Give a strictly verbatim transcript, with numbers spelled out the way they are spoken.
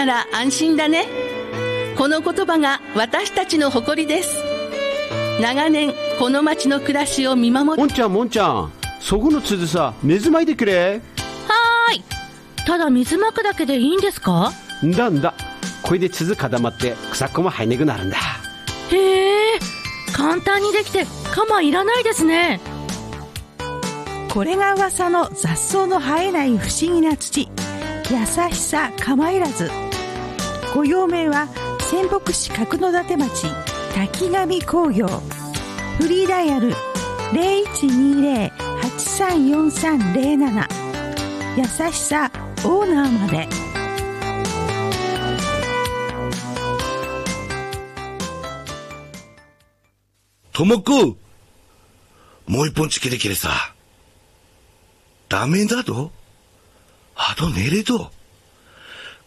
なら安心だね。この言葉が私たちの誇りです。長年この町の暮らしを見守っもんちゃんもんちゃん、そこの鈴さ水まいてくれ。 はーい。ただ水まくだけでいいんですか？ んだんだ、これで鈴固まって草っこも生えねくなるんだ。 へえ、簡単にできて鎌いらないですね。 これが噂の雑草の生えない不思議な土、優しさ鎌いらず。ご用命は仙北市角館町滝上工業。フリーダイヤル ゼロいちにゼロ はちさんよんさんゼロなな。優しさオーナーまで。 ともこ、もう一本ち切れ切れさ。ダメだと？あと寝れと。